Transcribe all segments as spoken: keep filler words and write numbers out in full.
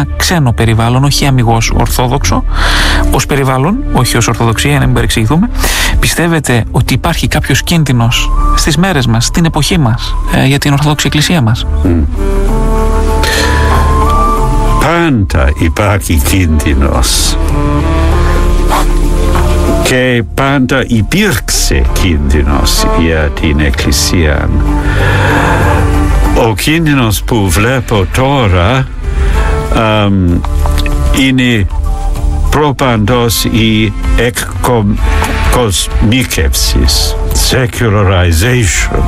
ένα ξένο περιβάλλον, όχι αμιγώς ορθόδοξο, ως περιβάλλον, όχι ως ορθοδοξία, να μην παρεξηγηθούμε, πιστεύετε ότι υπάρχει κάποιος κίνδυνος στις μέρες μας, στην εποχή μας, ε, για την Ορθόδοξη Εκκλησία μας? Mm. Πάντα υπάρχει κίνδυνος. Και πάντα υπήρξε κίνδυνος για την Εκκλησία. Ο κίνδυνος που βλέπω τώρα um, είναι προπαντός η εκκοσμίκευση, secularization.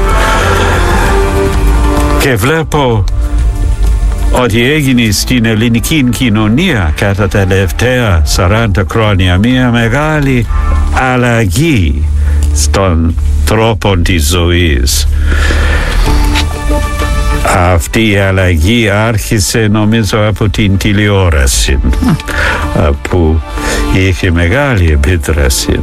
Και βλέπω ότι έγινε στην ελληνική κοινωνία κατά τα τελευταία σαράντα χρόνια μια μεγάλη αλλαγή στον τρόπο της ζωής. Αυτή η αλλαγή άρχισε νομίζω από την τηλεόραση που είχε μεγάλη επίδραση.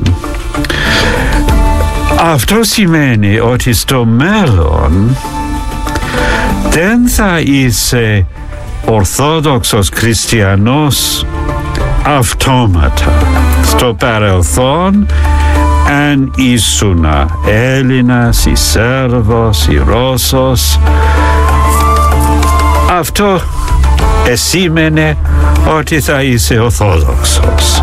Αυτό σημαίνει ότι στο μέλλον δεν θα είσαι ορθόδοξος χριστιανός αυτόματα. Στο παρελθόν, αν ήσουν Έλληνας ή Σέρβος ή Ρώσος, αυτό σήμαινε ότι θα είσαι ορθόδοξος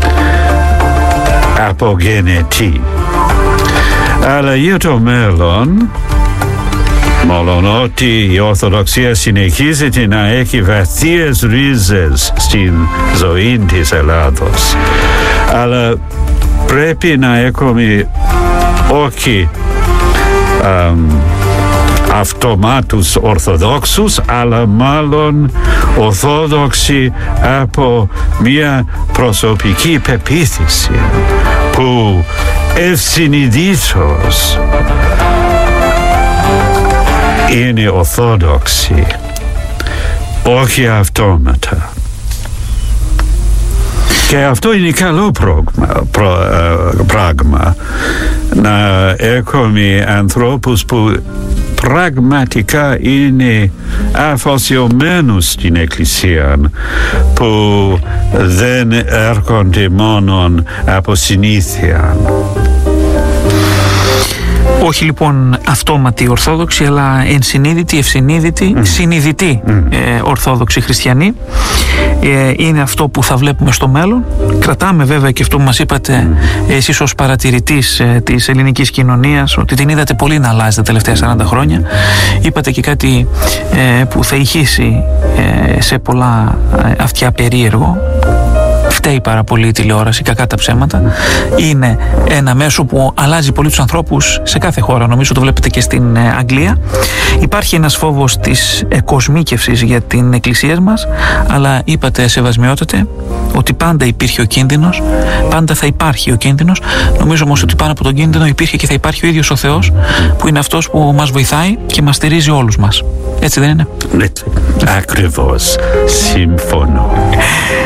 από γενετή. Αλλά για το μέλλον, μόλον ότι η Ορθοδοξία συνεχίζεται να έχει βαθιές ρίζες στην ζωή της Ελλάδος, αλλά πρέπει να έχουμε όχι um, αυτομάτους Ορθοδόξους, αλλά μάλλον Ορθόδοξοι από μια προσωπική πεποίθηση που ευσυνειδήτως είναι Ορθόδοξη, όχι αυτόματα. Και αυτό είναι καλό πράγμα, προ, πράγμα να έχουμε ανθρώπους που πραγματικά είναι αφοσιωμένους στην Εκκλησία, που δεν έρχονται μόνο από συνήθεια. Όχι λοιπόν αυτόματοι Ορθόδοξοι, αλλά ενσυνείδητοι, ευσυνείδητοι, mm. συνειδητοί mm. ε, Ορθόδοξοι χριστιανοί. Ε, είναι αυτό που θα βλέπουμε στο μέλλον. Κρατάμε βέβαια και αυτό που μας είπατε mm. εσείς ως παρατηρητής ε, της ελληνικής κοινωνίας, ότι την είδατε πολύ να αλλάζει τα τελευταία σαράντα χρόνια. Είπατε και κάτι ε, που θα ηχήσει ε, σε πολλά ε, αυτιά περίεργο. Φταίει πάρα πολύ η τηλεόραση, κακά τα ψέματα. Είναι ένα μέσο που αλλάζει πολύ τους ανθρώπους σε κάθε χώρα. Νομίζω το βλέπετε και στην Αγγλία. Υπάρχει ένας φόβος της εκκοσμίκευσης για την εκκλησία μας, αλλά είπατε σεβασμιότατε ότι πάντα υπήρχε ο κίνδυνος, πάντα θα υπάρχει ο κίνδυνος. Νομίζω όμως ότι πάνω από τον κίνδυνο υπήρχε και θα υπάρχει ο ίδιος ο Θεός, που είναι αυτός που μας βοηθάει και μας στηρίζει όλους μας. Έτσι δεν είναι? Ακριβώς. Συμφωνώ.